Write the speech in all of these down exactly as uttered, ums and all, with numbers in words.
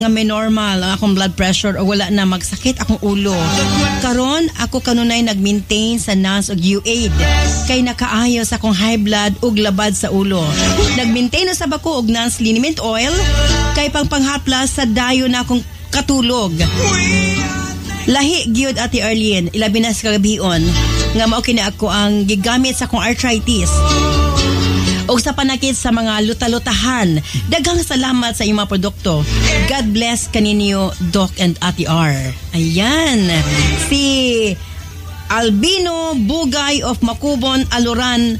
nga may normal ang akong blood pressure o wala na magsakit akong ulo. Karon ako kanunay nag-maintain sa N A S ug U A I D kay nakaayo sa akong high blood ug labad sa ulo. Nag-maintain na sab ako og N A S liniment oil kay pangpanghaplas sa dayo na akong katulog. Lahi gyud Ate Arlene, ilabi na sa kagabion nga mao kini ako ang gigamit sa akong arthritis. O sa panakit sa mga luta-lutahan. Daghang salamat sa inyong mga produkto. God bless kaninyo, Doc and Ate R. Ayan. Si Albino Bugay of Macubon, Aluran,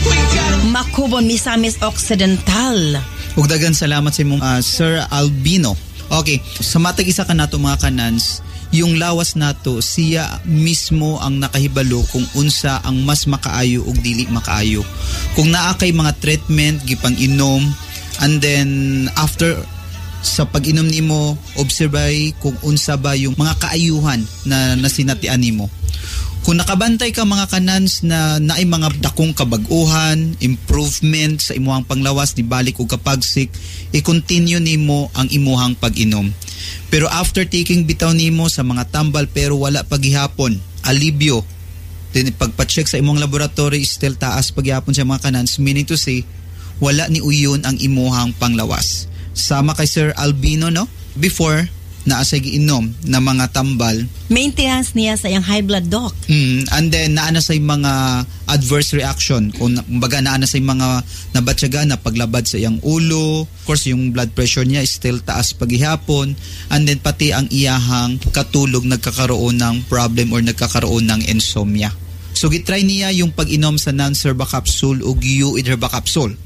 Macubon, Misamis Occidental. Ug daghang salamat sa imong uh, Sir Albino. Okay, sa matag isa ka nato mga kanans, yung lawas nato siya mismo ang nakahibalo kung unsa ang mas makaayo ug dili makaayo. Kung naa kay mga treatment gipang inom and then after sa pag-inom nimo obserbay kung unsa ba yung mga kaayuhan na nasinatian nimo. Kung nakabantay ka mga kanans na naay mga dakong kabag-uhan, improvement sa imuhang panglawas ni balik og kapagsik, i-continue nimo ang imuhang pag-inom. Pero after taking bitaw nimo sa mga tambal pero wala paghihapon, alibyo, then pagpa-check sa imong laboratory still taas paghihapon sa mga kanans, meaning to say, wala ni uyon ang imuhang panglawas. Sama kay Sir Albino, no? Before, naasay giinom na mga tambal. Maintenance niya sa iyang high blood, Doc. Mm, and then, naana sa mga adverse reaction. Kung baga naana sa mga nabatsaga na paglabad sa iyang ulo. Of course, yung blood pressure niya is still taas paghihapon. And then, pati ang iyahang katulog nagkakaroon ng problem or nagkakaroon ng insomnia. So, gitry niya yung pag-inom sa non-herba capsule o U I D herba capsule.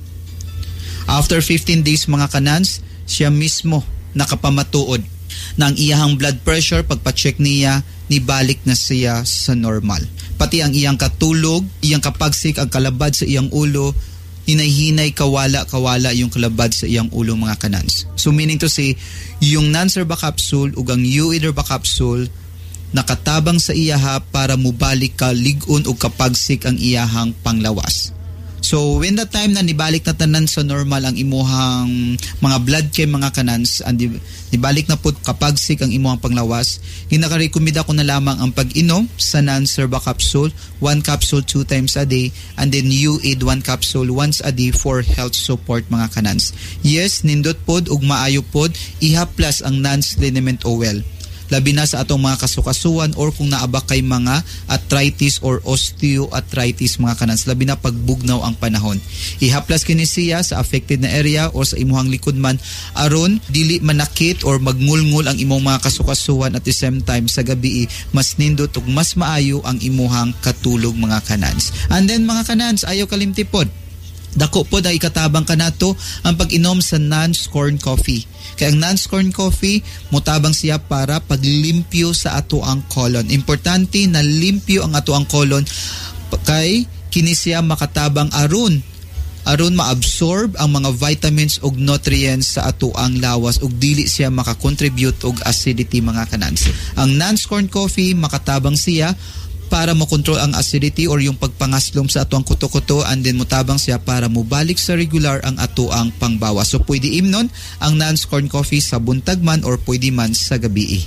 After fifteen days mga kanans, siya mismo nakapamatuod na ang iyahang blood pressure, pagpa-check niya, nibalik na siya sa normal. Pati ang iyang katulog, iyang kapagsik, ang kalabad sa iyang ulo, hinay-hinay, kawala-kawala yung kalabad sa iyang ulo mga kanans. So meaning to say, yung non-herba capsule ug ang U I D herba capsule, nakatabang sa iyaha para mubalik ka ligon o kapagsik ang iyahang panglawas. So when that time na nibalik na tanan sa normal ang imuhang mga blood chem mga kanans, and nibalik na po kapagsik ang imuhang panglawas, hinakarekomenda ko na lamang ang pag-inom sa non-herba capsule, one capsule two times a day, and then U I D one capsule once a day for health support mga kanans. Yes, nindot pod ug maayo pod ihaplas ang N A S liniment oil. Labi na sa atong mga kasukasuan or kung naaba kay mga arthritis or osteoarthritis mga kanans, labi na pagbugnaw ang panahon. Ihaplas kini siya sa affected na area o sa imuhang likod man aron dili manakit or magngulngul ang imong mga kasukasuan at the same time sa gabi mas nindot ug mas maayo ang imuhang katulog mga kanans. And then mga kanans, ayo kalimtipod. Dako po dahil katabang ka nato ang pag-inom sa Nance Corn Coffee. Kaya ang Nance Corn Coffee, mutabang siya para paglimpyo sa ato ang colon. Importante na limpyo ang ato ang colon kay kini siya makatabang aron aron ma-absorb ang mga vitamins ug nutrients sa ato ang lawas ug dili siya makakontribute og acidity mga kanans. Ang Nance Corn Coffee makatabang siya para makontrol ang acidity or yung pagpangaslom sa ato ang kuto-kuto, and then mutabang siya para mubalik sa regular ang ato ang pangbawas. So pwede imnon ang Nance Corn Coffee sa buntag man or pwede man sa gabi.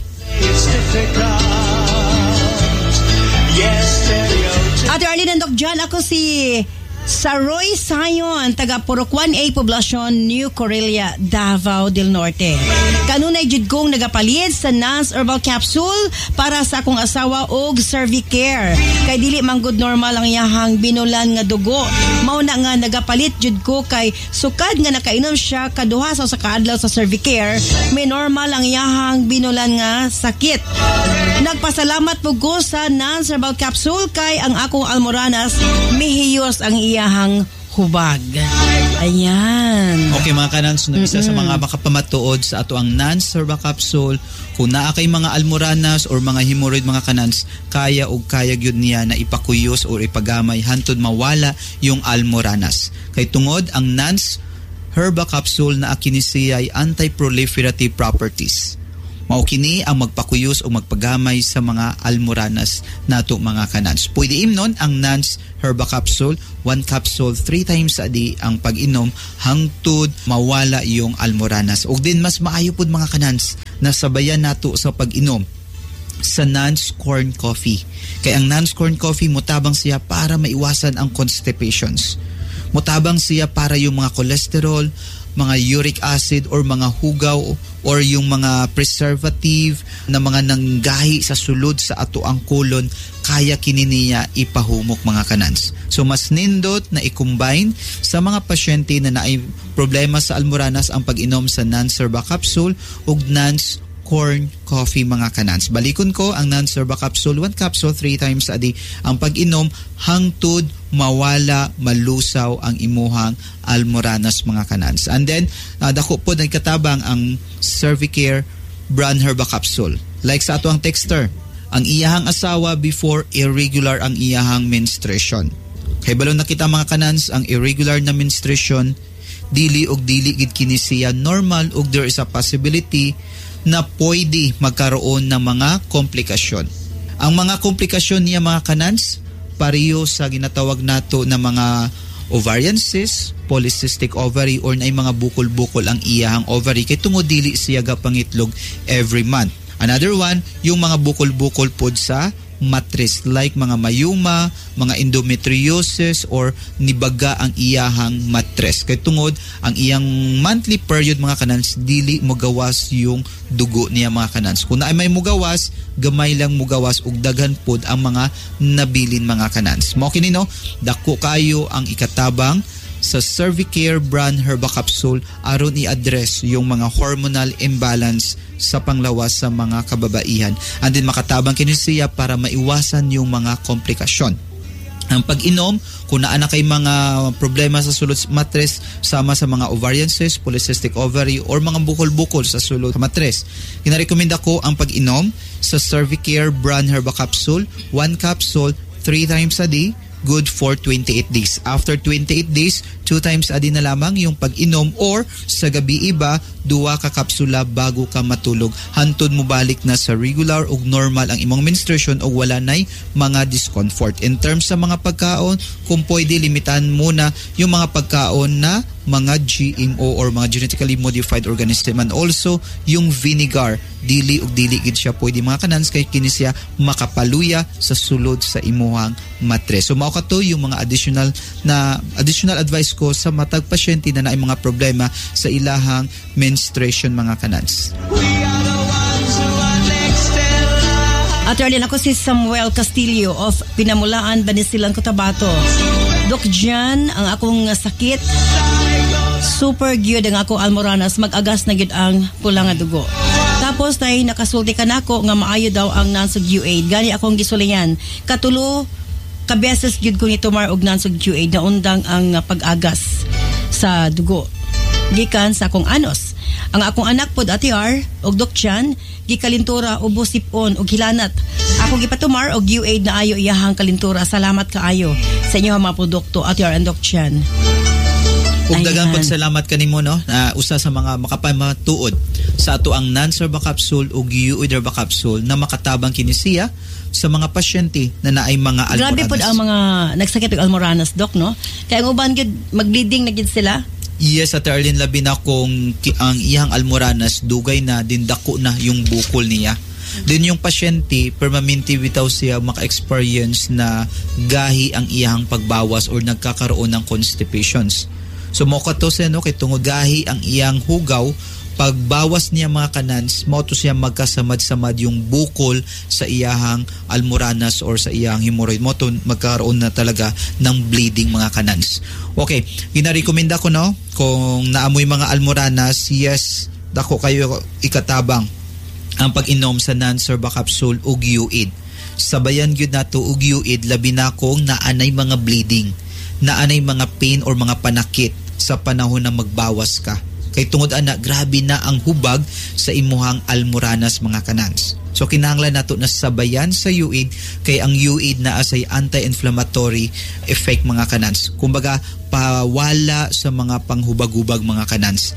Ate Arlene and Doc John, ako si Saroy Sayon, taga Purokwan A Poblacion, New Corelia, Davao del Norte. Kanunay jud kong nagapalit sa Nance Herbal Capsule para sa akong asawa og Cervicare. Kay dili man good normal ang iyahang binulan nga dugo. Mao na nga nagapalit jud ko kay sukad nga nakainom siya kaduha sa kaadlaw sa Cervicare, may normal ang iyahang binulan nga sakit. Nagpasalamat po ko sa Nance Herbal Capsule kay ang akong almoranas mihiyos ang iyahang hubag. Ayan. Okay mga kanans, no, isa sa mga makapamatuod sa ato ang Nance Herbal Capsule, kung naa kay mga almoranas or mga hemorrhoid mga kanans, kaya o kaya gyud niya na ipakuyos or ipagamay hantod mawala yung almoranas. Kay tungod ang Nance Herbal Capsule na kini siya ay anti-proliferative properties. Mao kini ang magpakuyos o magpagamay sa mga almoranas nato mga kanans. Pwede imnon ang Nance Herba Capsule, one capsule three times a day ang pag-inom hangtod mawala yung almoranas. O din mas maayo pud mga kanans na sabayan nato sa pag-inom sa Nance Corn Coffee. Kaya ang Nance Corn Coffee mutabang siya para maiwasan ang constipations. Mutabang siya para yung mga cholesterol, mga uric acid or mga hugaw or yung mga preservative na mga nanggahi sa sulod sa ato ang colon, kaya kini niya ipahumok mga kanans. So mas nindot na i-combine sa mga pasyente na naay problema sa almoranas ang pag-inom sa Nance Herba Capsule ug Nance Corn Coffee mga kanans. Balikon ko ang Nance Herba Capsule, one capsule three times a day ang pag-inom hangtod mawala, malusaw ang imuhang almoranas mga kanans. And then uh, dako po ng katabang ang Cervicare brand Herba Capsule. Like sa ato ang texter, ang iyahang asawa before irregular ang iyahang menstruation. Kay balon nakita mga kanans ang irregular na menstruation dili og dili gid kini siya normal ug there is a possibility na pwede magkaroon ng mga komplikasyon. Ang mga komplikasyon niya mga kanans, pareho sa ginatawag nato na mga ovarian cyst, polycystic ovary or na mga bukol-bukol ang iyahang ovary kay tungod dili siya gapangitlog every month. Another one, yung mga bukol-bukol pod sa mattress like mga mayuma, mga endometriosis or nibaga ang iyahang mattress. Kay tungod ang iyang monthly period mga kanans dili mogawas yung dugo niya mga kanans. Kung naay may mugawas, gamay lang mugawas ug daghan pod ang mga nabilin mga kanans. Mao kini no, dako kayo ang ikatabang sa Cervicare brand Herba Capsule aron i-address yung mga hormonal imbalance sa panglawas sa mga kababaihan. And then makatabang kini siya para maiwasan yung mga komplikasyon. Ang pag-inom, kung naa na kay mga problema sa sulod sa mattress, sama sa mga ovarian cyst, polycystic ovary, or mga bukol-bukol sa sulod sa mattress, kinarekomenda ko ang pag-inom sa Cervicare brand Herba Capsule, one capsule, three times a day, good for twenty-eight days. After twenty-eight days, two times a day na lamang yung pag-inom or sa gabi iba, duwa ka kapsula bago ka matulog. Hantod mo balik na sa regular o normal ang imong menstruation o wala na'y mga discomfort. In terms sa mga pagkaon, kung pwede, limitan muna yung mga pagkaon na mga G M O or mga genetically modified organism, and also yung vinegar dili ug dili gid siya pwede mga kanans kay kini siya makapaluya sa sulod sa imuhang mattress. So mao kato yung mga additional na additional advice ko sa matag pasyente na naay mga problema sa ilahang menstruation mga kanans. Attorney ako si Samuel Castillo of Pinamulaan, Banisilan, Cotabato. Doc Jan, ang akong sakit, super gyud ang ako almoranas, mag-agas na gyud ang pula nga dugo. Tapos tay nakasulti ka nako nga maayo daw ang nansug U aid. Gani akong gisulian. Katulo ka beses gyud ko ni tumar og nansug U aid na undang ang pag-agas sa dugo gikan sa akong anos. Ang akong anak pod Ate R og Doc Jan gikalintura ubos sipon og hilanat. Ako gipatumar og U aid na ayo iyahang kalintura. Salamat kaayo sa inyo mga produkto Ate R and Doc Jan. Ug daghang pagsalamat kanimo no na usa sa mga makapamatuod sa ato ang Nance Herba Capsule ug U aid Herba Capsule na makatabang kini siya sa mga pasyente na naay mga almoranas. Grabe pod ang mga nagsakit og almoranas, Doc, no? Kaya ang uban gyud mag-bleeding na gyud sila. Yes, at Arlene labi na kung ang iyang almoranas dugay na din dako na yung bukol niya. Then yung pasyente permanente bitaw siya maka-experience na gahi ang iyang pagbawas or nagkakaroon ng constipations. So mo kato siya no kay tungod gahi ang iyang hugaw, pagbawas niya mga kanans, mo to siya magkasamad-samad yung bukol sa iyahang almoranas or sa iyang hemorrhoid. Mo to magkaroon na talaga ng bleeding mga kanans. Okay, ginarekomenda ko no, kung naamoy mga almoranas, yes, dako kayo ikatabang ang pag-inom sa Nance Herba Capsule ug U aid. Sabayan gyud nato ug U aid labi na kung naanay mga bleeding, naanay mga pain or mga panakit sa panahon na magbawas ka. Kay tungod ana, grabe na ang hubag sa imuhang almoranas mga kanans. So kinahanglan nato na sabayan sa U aid kay ang U aid na asay anti-inflammatory effect mga kanans. Kumbaga pawala sa mga panghubag-hubag mga kanans.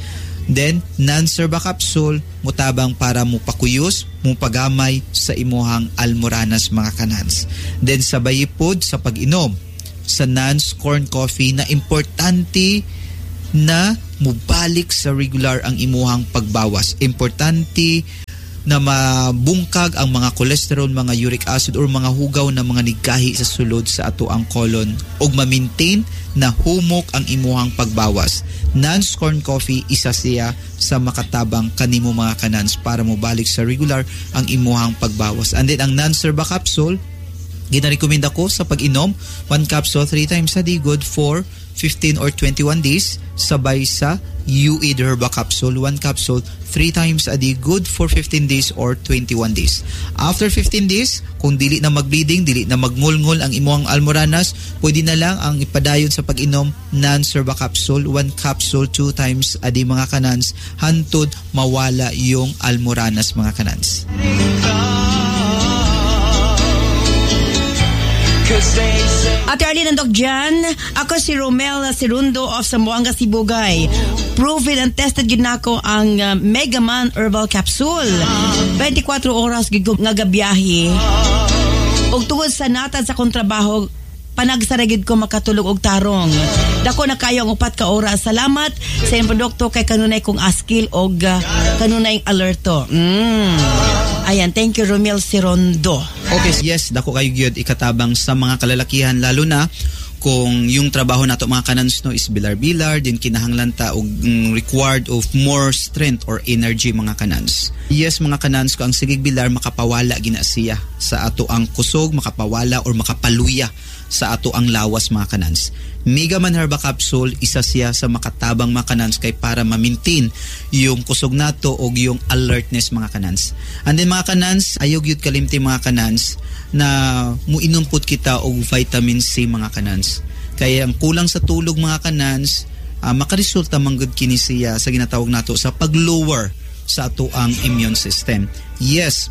Then non-serba capsule mutabang para mo pakuyos, mo pagamay sa imuhang almoranas mga kanans. Then sabay pod sa pag-inom sa Nance corn coffee na importante na mubalik sa regular ang imuhang pagbawas. Importante na mabungkag ang mga cholesterol, mga uric acid or mga hugaw na mga nigkahi sa sulod sa ato ang colon ug ma-maintain na humok ang imuhang pagbawas. Nance corn coffee isa siya sa makatabang kanimo mga kanans para mobalik sa regular ang imuhang pagbawas. And then ang non-serba capsule ginarekomenda ko sa pag-inom, one capsule three times a day, good for fifteen or twenty-one days, sabay sa U I D Herba capsule, one capsule three times a day, good for fifteen days or twenty-one days. After fifteen days, kung dili na mag-bleeding, dili na magngulngol ang imuhang almoranas, pwede na lang ang ipadayon sa pag-inom non-serba capsule, one capsule two times a day mga kanans, hantod mawala yung almoranas mga kanans. Ate Arlene and Doc Jan, ako si Romel Sirundo of Zamboanga, Sibugay. Proven and tested gid nako ang uh, Mega Man Herbal Capsule. twenty-four oras gid nga gabiyahe. Og tungod sa natad sa kontrabaho, panagsaragid ko makatulog og tarong. Dako na kayo ang upat ka oras. Salamat sa inyong produkto kay kanunay kong askil og uh, kanunay alerto. Mm. Ayan, thank you Romel Sirondo. Okay, yes, dako kayo gyud ikatabang sa mga kalalakihan, lalo na kung yung trabaho nato mga kanans no is bilar-bilar, din kinahanglan ta og um, required of more strength or energy mga kanans. Yes mga kanans, ko ang sigig bilar makapawala gina siya sa ato ang kusog, makapawala or makapaluya sa ato ang lawas mga kanans. Mega Man Herba Capsule, isa siya sa makatabang mga kanans kay para ma-maintain yung kusog nato o yung alertness mga kanans. And then mga kanans, ayog yun kalimti mga kanans na muinumpot kita og vitamin C mga kanans. Kaya ang kulang sa tulog mga kanans, uh, makaresulta manggod kini siya sa ginatawag nato sa pag-lower sa ato ang immune system. Yes,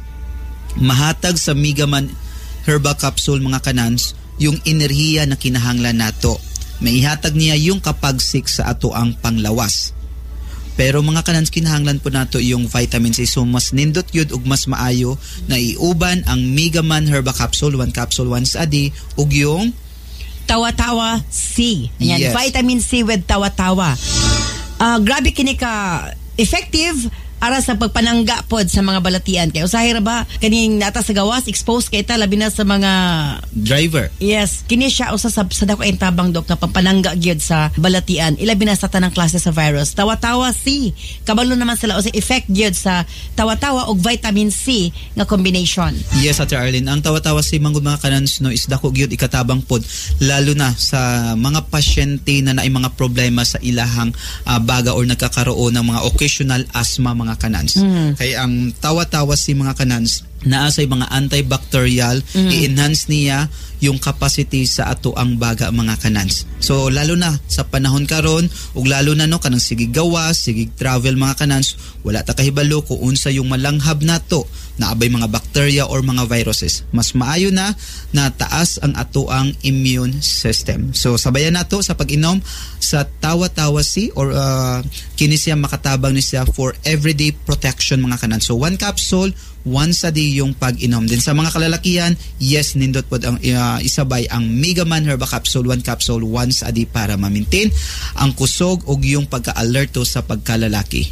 mahatag sa Mega Man Herba Capsule mga kanans yung enerhiya na kinahanglan nato. Maihatag niya yung kapagsik sa ato ang panglawas. Pero mga kanans, kinahanglan po nato yung vitamin C. So mas nindot yun ug mas maayo na iuban ang Mega Man Herba Capsule, one capsule once a day, ug yung Tawa-Tawa C. Ayan, yes. Vitamin C with Tawa-Tawa. Uh, grabe kini ka effective ara sa pagpanangga pod sa mga balatian. Kaya usahay ra ba kaning nata sa gawas exposed kay ta labi na sa mga driver. Yes, kini siya usa sa sa dako ang tabang dok na pampanangga gyud sa balatian. Ilabi na sa tanang klase sa virus. Tawa-Tawa C. Kabalo naman sila usa effect gyud sa Tawa-Tawa og vitamin C nga combination. Yes, Ate Arlene, ang Tawa-Tawa C manggod mga kanans no is dako gyud ikatabang pod lalo na sa mga pasyente na naay mga problema sa ilahang uh, baga or nagkakaroon ng mga occasional asthma mga kanans. Mm. Kaya ang Tawa-Tawa si mga kanans naa say mga antibacterial, mm. i-enhance niya yung capacity sa ato ang baga mga kanans. So lalo na sa panahon karon ug lalo na no kanang sigig gawas, sigig travel mga kanans, wala ta kahibalo kung unsa yung malanghab nato na abay mga bacteria or mga viruses. Mas maayo na na taas ang ato ang immune system. So sabayan nato sa pag-inom sa Tawa-Tawa C or uh, kini siya makatabang ni siya for everyday protection mga kanan. So one capsule once a day yung pag-inom. Din sa mga kalalakihan, yes, nindot po ang uh, isabay ang Mega Man Herba Capsule, one capsule once a day para ma-maintain ang kusog o yung pagka-alerto sa pagkalalaki.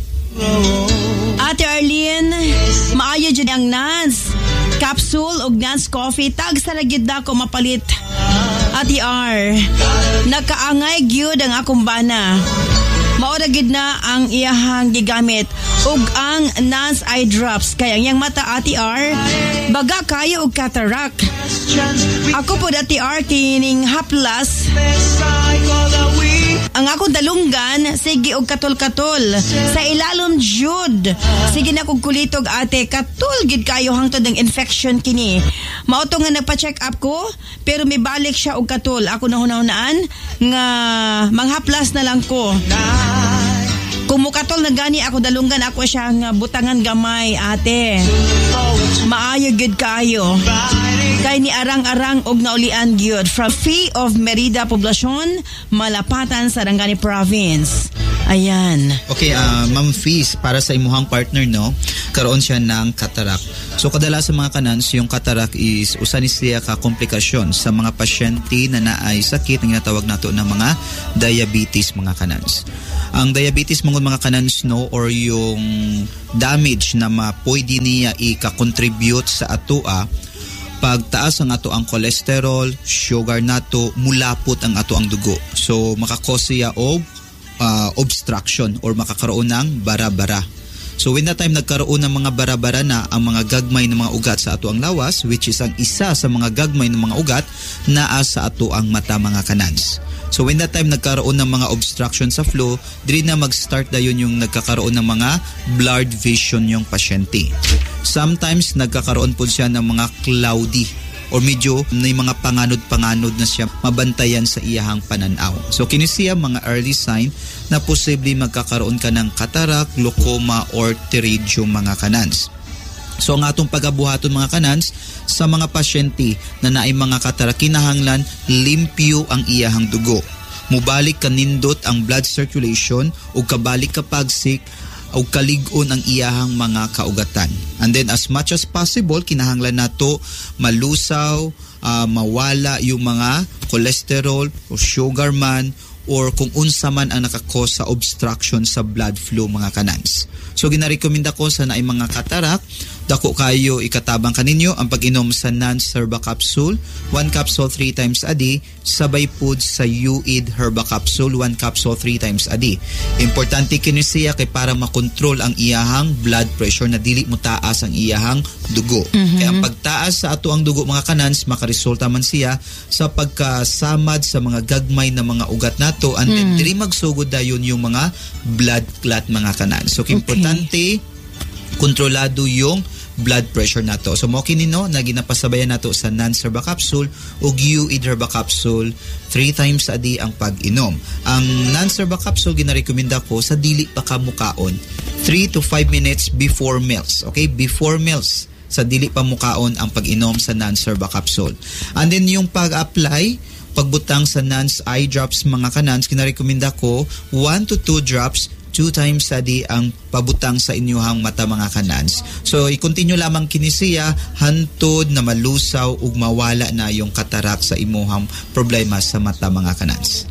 Ate Arlene, maayo dyan ang Nance Capsule o Nance Coffee. Tag sa nagid na ko mapalit. Ate R, nakaangay gyud ang akong bana. Maura gid na ang iyahang gigamit ug ang Nance eye drops kaya ang mata Ate R baga kayo og cataract. Ako po Ate R kining haplas ang akong dalunggan sige og katol-katol sa ilalom jud sige na kog kulitog ate katul gid kayo hangtod ng infection kini. Mao to nga nagpa-check up ko pero may balik siya og katul. Ako na hunahunaan nga manghaplas na lang ko. Kung mukatol na gani ako dalunggan ako siya nga butangan gamay ate. Maayo gid kayo. Kay ni arang-arang og naulian gyud from Fee of Merida Poblacion, Malapatan, Sarangani Province. Ayan. Okay, uh, Ma'am Fiz, para sa imuhang partner, no, karoon siya ng cataract. So kadalasan sa mga kanans, yung cataract is usa ni siya ka komplikasyon sa mga pasyente na naay sakit na ginatawag nato ng mga diabetes mga kanans. Ang diabetes mga mga kanans, no, or yung damage na mapwede niya ika-contribute sa atoa, pagtaas ang ato ang cholesterol, sugar nato, mulapot ang ato ang dugo. So makakos siya og Uh, obstruction or makakaroon ng bara-bara. So when that time nagkaroon ng mga bara-bara na ang mga gagmay ng mga ugat sa ato ang lawas, which is ang isa sa mga gagmay ng mga ugat naa sa ato ang mata mga kanans. So when that time nagkaroon ng mga obstruction sa flow, diri na mag-start na yun yung nagkakaroon ng mga blurred vision yung pasyente. Sometimes nagkakaroon po siya ng mga cloudy or medyo may mga panganod-panganod na siya mabantayan sa iyahang pananaw. So kini siya mga early sign na posible magkakaroon ka ng cataract, glaucoma or pterygium mga kanans. So ang atong pagabuhaton mga kanans sa mga pasyente na naay mga cataract, kinahanglan limpyo ang iyahang dugo. Mubalik kanindot ang blood circulation o kabalik ka pagsik o kalig-on ang iyahang mga kaugatan. And then as much as possible, kinahanglan nato malusaw, uh, mawala yung mga cholesterol o sugar man or kung unsa man ang nakakos sa obstruction sa blood flow mga kanans. So ginarekomenda ko sa naay mga cataract, dako kayo ikatabang kaninyo ang pag-inom sa Nance Herba Capsule, one capsule three times a day, sabay pod sa U I D Herba Capsule, one capsule three times a day. Importante kini siya kay para makontrol ang iyahang blood pressure na dili mo taas ang iyahang dugo. Mm-hmm. Kaya ang pagtaas sa ato ang dugo mga kanans, makaresulta man siya sa pagkasamad sa mga gagmay na mga ugat nato and then mm. dili magsugod dayon yung mga blood clot mga kanans. So importante, okay, kontrolado yung blood pressure nato. So mo kini no na ginapasabayan nato sa Nance Herba Capsule ug U I D Herba Capsule three times a day ang pag-inom. Ang Nance Herba Capsule ginarekomenda ko sa dili pa ka mukaon three to five minutes before meals. Okay, before meals sa dili pa mukaon ang pag-inom sa Nance Herba Capsule. And then yung pag-apply, pagbutang sa Nance eye drops mga kanans, kinarekomenda ko one to two drops two times a day ang pabutang sa inyuhang mata mga kanans. So i-continue lamang kini siya hantod na malusaw ug mawala na yung cataract sa imuhang problema sa mata mga kanans.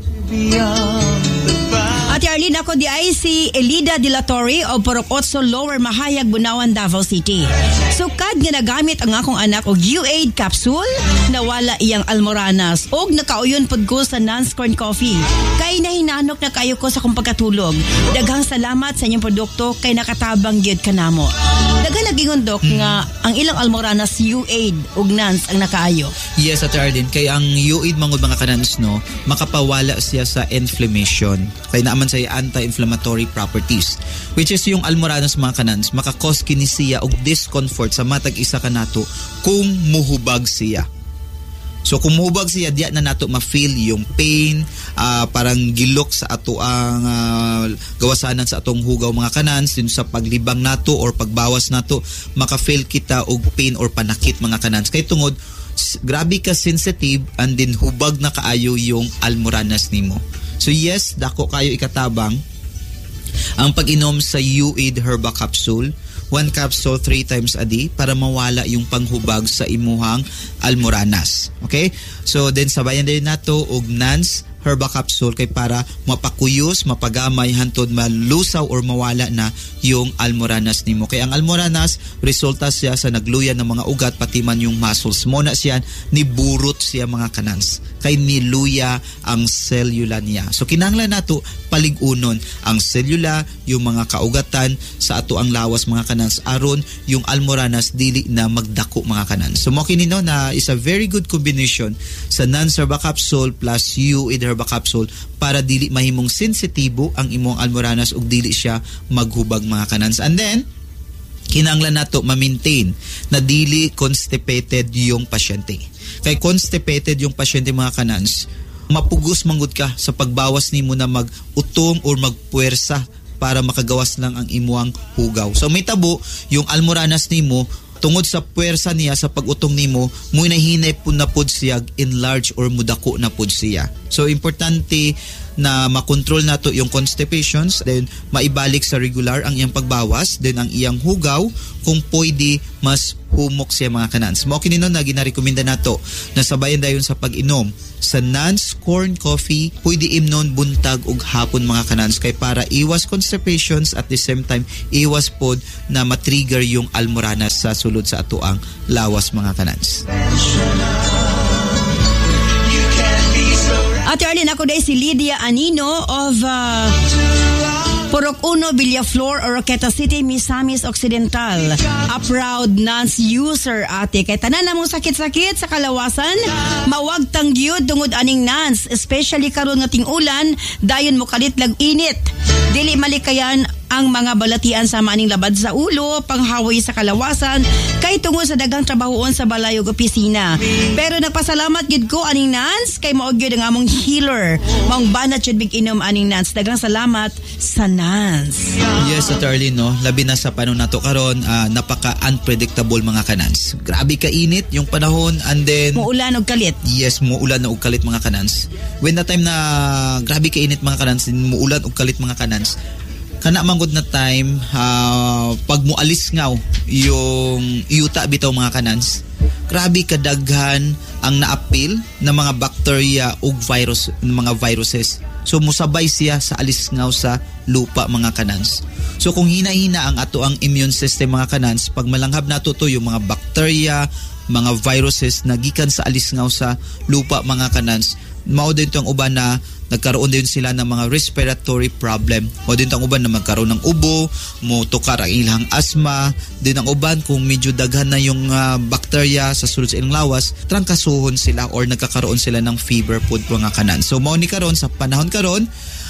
Ate Arlene, ako di ay si Elida de la Torre o Purok Otso Lower Mahayag, Bunawan, Davao City. Sukad nga nagamit ang akong anak og U A I D capsule, nawala iyang almoranas og nakauyon pod ko sa Nance Corn Coffee. Kay nahinanok na kayo ko sa kong pagkatulog. Daghang salamat sa inyong produkto kay nakatabang gyud kanamo. Daghang nagingon dok hmm. nga ang ilang almoranas U A I D ug Nance ang nakaayo. Yes, Ate Arlene, kay ang U A I D mangod mga kanans no, makapawala siya sa inflammation. Kay naaman sa anti-inflammatory properties, which is yung almoranas mga kanans, makakos kini siya og discomfort sa matag isa kanato kung muhubag siya. So kung muhubag siya, diya na nato ma-feel yung pain, uh, parang gilok sa ato ang uh, gawasanan sa atong hugaw mga kanans, din sa paglibang nato or pagbawas nato, maka-feel kita og pain or panakit mga kanans. Kay tungod grabe ka sensitive and din hubag na kaayo yung almoranas nimo. So yes, dako kayo ikatabang ang pag-inom sa U I D Herba Capsule, one capsule three times a day para mawala yung panghubag sa imuhang almoranas. Okay? So then sabayan din nato og Nance Herba Capsule kay para mapakuyos, mapagamay hantod malusaw or mawala na yung almoranas nimo. Kay ang almoranas resulta siya sa nagluyan ng mga ugat pati man yung muscles mo na siya niburot siya mga kanans. Kay niluya ang selula niya. So kinahanglan nato paligunon ang selula, yung mga kaugatan sa ato ang lawas mga kanans aron yung almoranas dili na magdako mga kanans. So mo kini no na is a very good combination sa Nance Herba Capsule plus U I D Herba Capsule para dili mahimong sensitibo ang imong almoranas ug dili siya maghubag mga kanans. And then kinahanglan nato ma-maintain na dili constipated yung pasyente. Kay constipated yung pasyente mga kanans, mapugos manggod ka sa pagbawas nimo na mag-utong or magpuwersa para makagawas lang ang imuang hugaw. So may tabo yung almoranas nimo tungod sa puwersa niya sa pag-utong nimo, muy nahinay po na pod siya enlarge or mudako na pod siya. So importante na makontrol nato yung constipations, then maibalik sa regular ang iyang pagbawas, then ang iyang hugaw kung pwede mas humok siya mga kanans. Mao kini na ginarekomenda nato na sabayan dayon sa pag-inom sa Nance corn coffee, pwede imnon buntag ug hapon mga kanans, kay para iwas constipations at the same time iwas pod na matrigger yung almoranas sa sulod sa atoang lawas mga kanans. At Arlene, ako dahil si Lydia Anino of uh, Purok Uno, Villaflor, Oroqueta City, Misamis Occidental. A proud Nance user ate. Kay tanan namong sakit-sakit sa kalawasan, mawag tangyud tungod aning Nance. Especially karon nga ting-ulan, dayon mo kalit lag init. Dili malikayan ang mga balatian sa maning labad sa ulo, panghaway sa kalawasan, kay tungod sa dagang trabahoon sa balay ug opisina. Pero nagpasalamat gid ko aning Nance, kay mao gyud ang among healer. Maong banat jud big inom aning Nance. Dagang salamat sa Nance. Yes, at Arlene, no? Labi na sa panahon nato karon, uh, napaka-unpredictable mga kanans. Grabe ka init yung panahon, and then muulan og kalit. Yes, muulan na og kalit mga kanans. When the time na grabe ka init mga kanans, muulan og kalit mga kanans, kana manggod na time uh, pag mualis ngaw yung yuta bitaw mga kanans, grabe kadaghan ang naapil na mga bacteria ug virus, mga viruses. So musabay siya sa alis ngaw sa lupa mga kanans. So kung hina-hina ang ato ang immune system mga kanans, pag malanghab nato to yung mga bacteria, mga viruses na gikan sa alis ngaw sa lupa mga kanans, mao din to ang uban na nagkaroon din sila ng mga respiratory problem. O din ang uban na magkaroon ng ubo, mo tukar ang ilang asthma, din ang uban kung medyo daghan na yung uh, bacteria sa sulod sa ilang lawas, trangkasuhon sila or nagkakaroon sila ng fever pod mga kanan. So mao ni karon sa panahon karon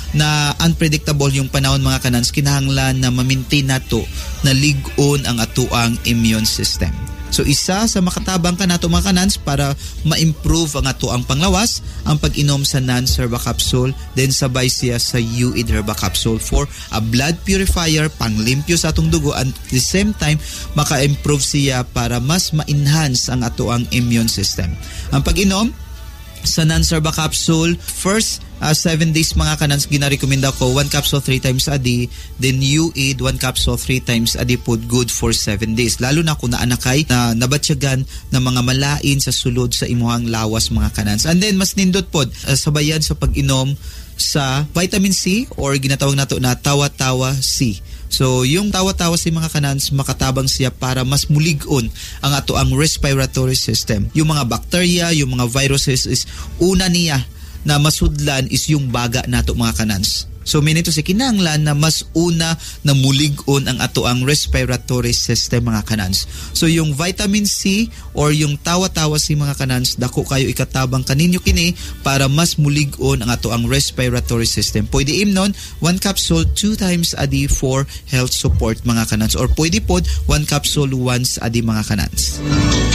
na unpredictable yung panahon mga kanans, kinahanglan na ma-maintain nato na lig-on ang atuang immune system. So isa sa makatabang ka nato mga kanans para ma-improve ang ato ang panglawas, ang pag-inom sa Nance Herba Capsule, then sabay siya sa U I D Herba Capsule for a blood purifier, panglimpyo sa atong dugo, and at the same time maka-improve siya para mas ma-enhance ang ato ang immune system. Ang pag-inom sa Nance Herba Capsule, first uh, seven days mga kanans, ginarekomenda ko one capsule three times a day, then U I D one capsule three times a day po, good for seven days. Lalo na kung naanakay na nabatsyagan na mga malain sa sulod sa imuhang lawas mga kanans. And then mas nindot po, uh, sabayan sa pag-inom sa vitamin C or ginatawag nato na tawa-tawa C. So, yung tawa-tawa si mga kanans, makatabang siya para mas mulig-on ang ato ang respiratory system. Yung mga bacteria, yung mga viruses is una niya na masudlan is yung baga nato mga kanans. So, minito si kinahanglan na mas una na mulig-on ang ato ang respiratory system mga kanans. So, yung vitamin C or yung tawa-tawa si mga kanans, dako kayo ikatabang kaninyo kini para mas mulig-on ang ato ang respiratory system. Pwede imnon one capsule two times a day for health support mga kanans, or pwede pod one capsule once a day mga kanans.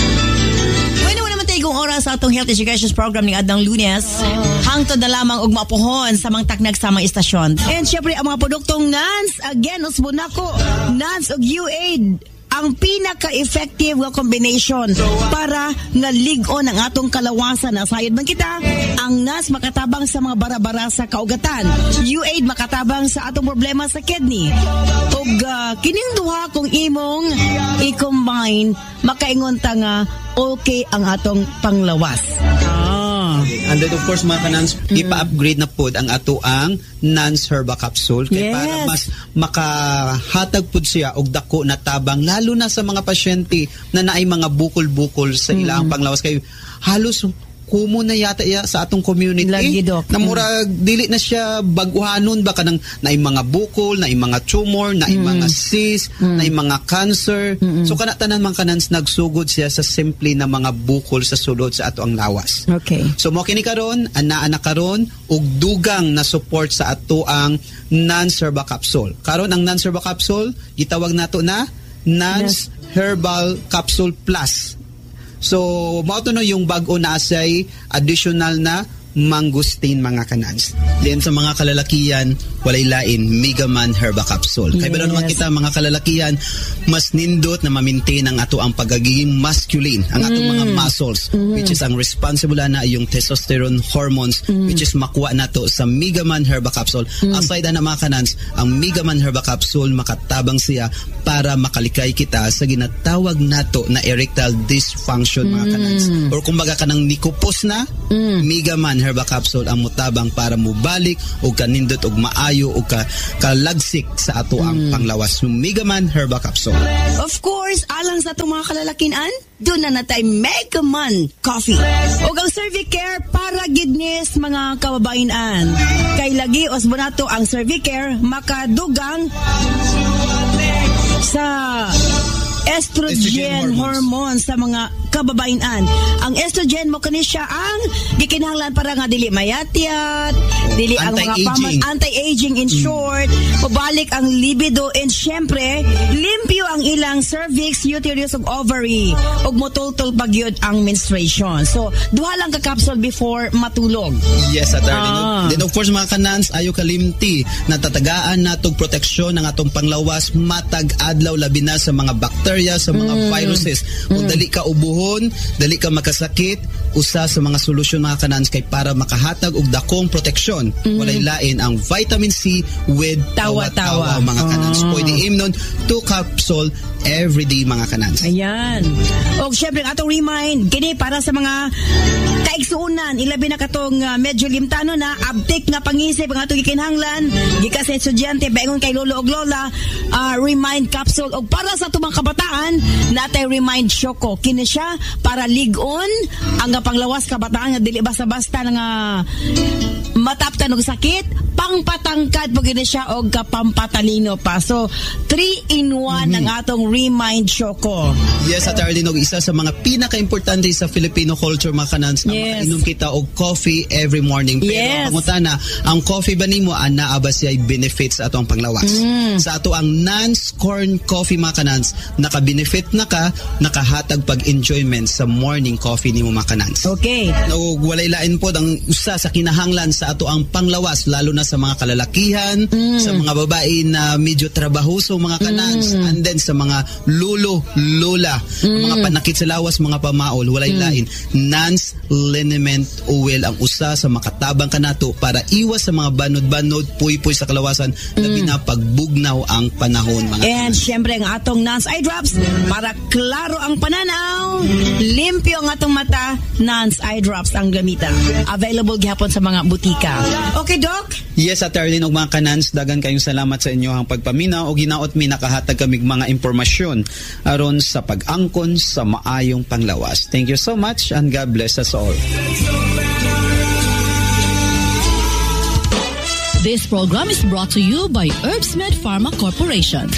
Igong oras sa atong health education program ni Adang Lunes, hangtod na lamang og maapuhon sa mga taknag sa mga istasyon. And syempre ang mga produktong Nance, again usbon nako, Nance og U A I D, ang pinaka-effective nga combination para nga lig-on ang atong kalawasan. Nasayod man kita, ang Nance makatabang sa mga bara-bara sa kaugatan, U A I D makatabang sa atong problema sa kidney, ug uh, kining duha kung imong i-combine, makaingon ta nga okay ang atong panglawas. Ah. And then of course mga kanans, mm. ipa-upgrade na po ang ato ang Nance Herba Capsule, kaya yes, para mas makahatag po siya og dako na tabang, lalo na sa mga pasyente na naay mga bukol-bukol sa mm. ilang panglawas, kay halos kumo na yata ya sa atong community. Lagi, Doc. Na murag dili na siya baguhanon ba kanang naay mga bukol, naay mga tumor, naay mm. mga cyst, mm. naay mga cancer. Mm-mm. So kana tanan man kanans nagsugod siya sa simple na mga bukol sa sulod sa ato ang lawas. Okay. So mo kini karon, ana ana karon og dugang na support sa ato ang Nance Herba Capsule. Karon ang Nance Herba Capsule gitawag nato na Nance yes. Herbal Capsule Plus. So, mao to no yung bag-o na say additional na mangustin mga kanans. Then sa mga kalalakiyan, walay lain, Megaman Herba Capsule. Yes. Kaya naman kita mga kalalakiyan, mas nindot na ma-maintain ang ato ang pagiging masculine, ang ato mm. mga muscles, mm. which is ang responsible na yung testosterone hormones, mm. which is makuha nato sa Megaman Herba Capsule. Mm. Aside na mga kanans, ang Megaman Herba Capsule makatabang siya para makalikay kita sa ginatawag nato na erectile dysfunction mga kanans. Mm. Or kumbaga kanang nikupos na, mm. Megaman Herba Capsule ang mutabang para mubalik o kanindot o maayo o ka, kalagsik sa ato ang mm. panglawas ng Megaman Herba Capsule. Of course, alang sa itong mga kalalakinan, doon na natay Megaman Coffee. O ang Cervicare para gidnis mga kababainan. Kay lagi osbonato ang Cervicare makadugang sa estrogen, estrogen hormone sa mga kababainan. Ang estrogen mo kani siya ang gikinahanglan para nga dili mayatyat, dili ang mga paman, anti-aging in short, pabalik ang libido, and syempre limpyo ang ilang cervix, uterus ug ovary ug motultol pagyud ang menstruation. So duha lang ka capsule before matulog. Yes, at ah. Then of course mga kanans, ayo kalimti na tatagaan natog proteksyon ng atong panglawas matag adlaw labi na sa mga bacteria, sa mga mm. viruses. Kung mm. dali ka ubuhon, dali ka makasakit, usa sa mga solusyon mga kanans kay para makahatag og dakong proteksyon. Mm. Walay lain ang vitamin C with tawa-tawa mga kanans. Oh. Pwede aim nun two capsule everyday mga kanans. Ayan. O syempre atong remind, kini para sa mga kaigsuunan, ilabi na katong uh, medyo limtano na abtik nga pangisip ang atong gikinahanglan gikan sa estudyante baingon kay lolo og lola, uh, remind capsule. Og para sa tumang kabataan natay remind Choco, kini siya para ligon ang panglawas kabataan nga dili basta-basta nga mataptan og sakit, pangpatangkad po gini siya og kapampatalino pa. So three in one mm-hmm. ang atong remind Choco. Yes, at Arlene, og isa sa mga pinaka-importante sa Filipino culture mga kanans nga yes. makainom kita og coffee every morning. Pero yes. ang pangutana, ang coffee ba nimo ana ba siya benefits ato ang panglawas? Mm. Sa ato ang non-corn coffee mga kanans, naka-benefit na ka, nakahatag pag-enjoyment sa morning coffee nimo mga kanans. Okay. Og walay lain pod ang usa sa kinahanglan sa ato ang panglawas, lalo na sa mga kalalakihan, mm. sa mga babae na medyo trabahoso mga kanans, mm. and then sa mga lolo, lola, mm. mga panakit sa lawas, mga pamaol, walay mm. lain. Nance liniment oil ang usa sa makatabang kanato para iwas sa mga banod-banod, puy-puy sa kalawasan, mm. labi na pagbugnaw ang panahon mga and kanans. Syempre ang atong Nance Eye Drops para klaro ang pananaw, limpyo ang atong mata, Nance Eye Drops ang gamita. Available gihapon sa mga butika. Okay, Doc? Yes, at Arlene, og mga kanans, dagan kayong salamat sa inyo ang pagpaminaw og hinaot mi nakahatag kamig mga impormasyon aron sa pag-angkon sa maayong panglawas. Thank you so much and God bless us all. This program is brought to you by Herbsmed Pharma Corporation.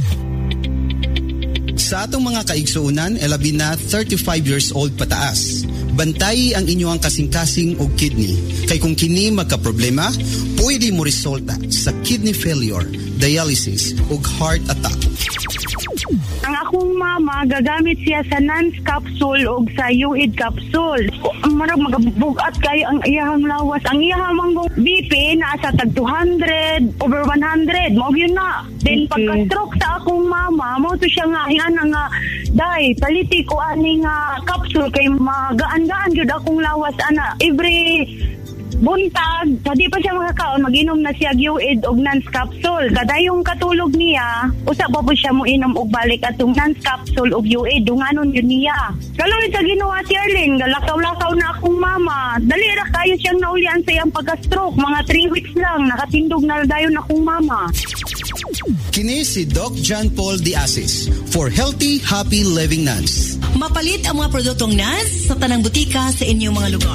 Sa atong mga kaigsuunan, elabi na thirty-five years old pataas. Bantayi ang inyong kasing-kasing o kidney. Kay kung kini magka-problema, pwede mo resulta sa kidney failure, dialysis o heart attack. Ang akong mama, gagamit siya sa Nance capsule o sa U I D capsule. Marag magabugat kayo ang iyahang lawas. Ang iyahang B P nasa tag two hundred, over one hundred. Mao yun na. Then okay. Pagka-stroke sa akong mama, mo to siya nga, nga nga, day, paliti ko ani nga capsule kay magaan-gaan yun akong lawas, ana. Every buntag, sa di pa siya makakaon, mag-inom na siya U I D og Nance capsule. Kada yung katulog niya, usa pa po siya mo inom og balik atong Nance capsule og U I D. Dunganon yun niya. Kalawin sa ginawa si Arlene, galakaw-lakaw na akong mama. Dali ra kayo siyang naulian sa iyang pagka-stroke. Mga three weeks lang, nakatindog na dayon akong mama. Kini si Doc John Paul Diasis for Healthy, Happy Living Nance. Mapalit ang mga produktong Nance sa tanang butika sa inyong mga lugar.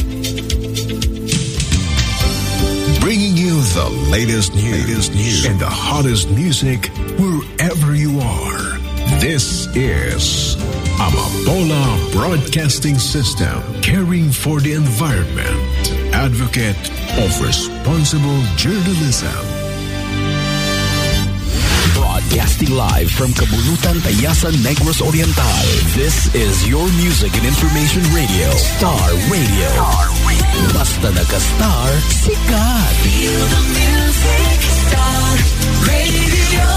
Bringing you the latest news, latest news and the hottest music wherever you are. This is Amapola Broadcasting System, caring for the environment, advocate of responsible journalism. Broadcasting live from Kabulutan, Tayasan, Negros Oriental. This is your music and information radio. Star Radio. Star Radio. Basta naka-star, sikat. Feel the music. Star Radio.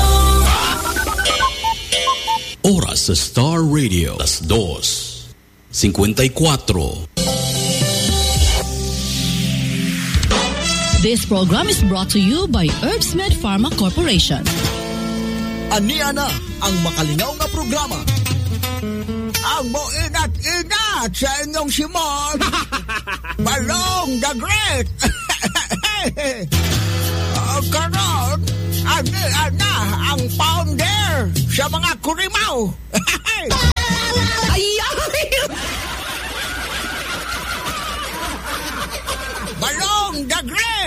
Oras sa Star Radio. Las dos. cincuenta y cuatro. This program is brought to you by Herbsmed Pharma Corporation. Ania na ang makalingaw na programa. Ang moinat-inat sa inyong Simon. Balong the Great. uh, Karon, ania na ang founder sa mga kurimaw. Balong the Great.